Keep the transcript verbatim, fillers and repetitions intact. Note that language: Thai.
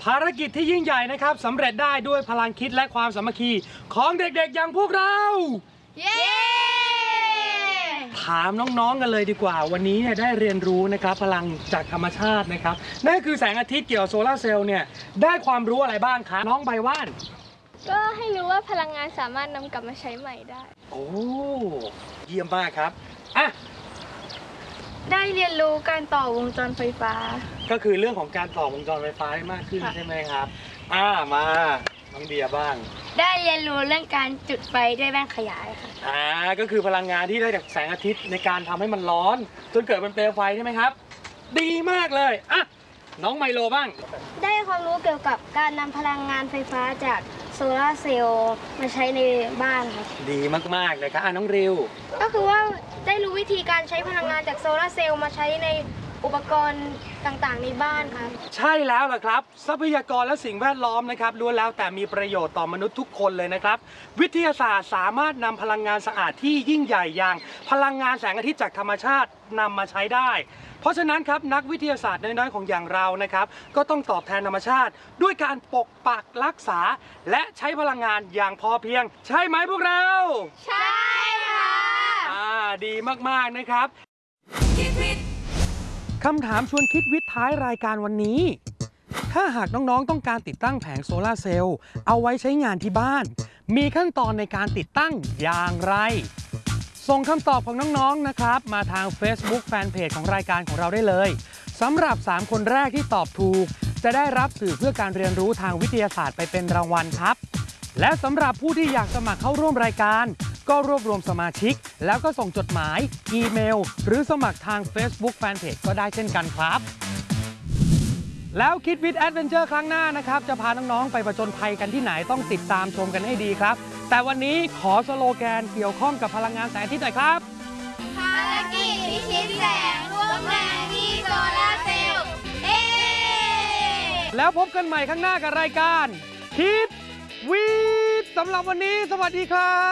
ารกิจที่ยิ่งใหญ่นะครับสำเร็จได้ด้วยพลังคิดและความสามัคคีของเด็กๆอย่างพวกเราเย้ถามน้องๆกันเลยดีกว่าวันนี้เนี่ยได้เรียนรู้นะครับพลังจากธรรมชาตินะครับนั่นคือแสงอาทิตย์เกี่ยวกับโซลาร์เซลล์เนี่ยได้ความรู้อะไรบ้างคะน้องใบว่านก็ให้รู้ว่าพลังงานสามารถนำกลับมาใช้ใหม่ได้โอ้เยี่ยมมากครับอ่ะได้เรียนรู้การต่อวงจรไฟฟ้าก็คือเรื่องของการต่อวงจรไฟฟ้าให้มากขึ้นใช่ไหมครับอ่ามาน้องเดียบ้างได้เรียนรู้เรื่องการจุดไฟด้วยแว่นขยายค่ะอ่าก็คือพลังงานที่ได้จากแสงอาทิตย์ในการทำให้มันร้อนจนเกิดเป็นเปลวไฟใช่ไหมครับดีมากเลยอ่ะน้องไมโลบ้างได้ความรู้เกี่ยวกับการนำพลังงานไฟฟ้าจากโซลาร์เซลล์มาใช้ในบ้านครับดีมากๆเลยครับอ่ะน้องริวก็คือว่าได้รู้วิธีการใช้พลังงานจากโซลาร์เซลล์มาใช้ในอุปกรณ์ต่างๆในบ้านครับใช่แล้วล่ะครับทรัพยากรและสิ่งแวดล้อมนะครับล้วนแล้วแต่มีประโยชน์ต่อมนุษย์ทุกคนเลยนะครับวิทยาศาสตร์สามารถนำพลังงานสะอาดที่ยิ่งใหญ่อย่างพลังงานแสงอาทิตย์จากธรรมชาตินำมาใช้ได้เพราะฉะนั้นครับนักวิทยาศาสตร์น้อยๆของอย่างเรานะครับก็ต้องตอบแทนธรรมชาติด้วยการปกปักรักษาและใช้พลังงานอย่างพอเพียงใช่ไหมพวกเราใช่ค่ะอ่าดีมากๆนะครับคำถามชวนคิดวิทย์ท้ายรายการวันนี้ถ้าหากน้องๆต้องการติดตั้งแผงโซลาร์เซลล์เอาไว้ใช้งานที่บ้านมีขั้นตอนในการติดตั้งอย่างไรส่งคำตอบของน้องๆนะครับมาทาง Facebook Fanpage ของรายการของเราได้เลยสำหรับสามคนแรกที่ตอบถูกจะได้รับสื่อเพื่อการเรียนรู้ทางวิทยาศาสตร์ไปเป็นรางวัลครับและสำหรับผู้ที่อยากสมัครเข้าร่วมรายการก็รวบรวมสมาชิกแล้วก็ส่งจดหมายอีเมลหรือสมัครทาง Facebook Fanpage ก็ได้เช่นกันครับแล้วคิดวิทย์แอดเวนเจอร์ครั้งหน้านะครับจะพาน้องๆไปผจญภัยกันที่ไหนต้องติดตามชมกันให้ดีครับแต่วันนี้ขอสโลแกนเกี่ยวข้องกับพลังงานแสงอาทิตย์หน่อยครับภารกิจพิชิตแสงร่วมแรงที่โซลาร์เซลล์เอแล้วพบกันใหม่ข้างหน้ากับรายการคิดวิทย์สำหรับวันนี้สวัสดีครับ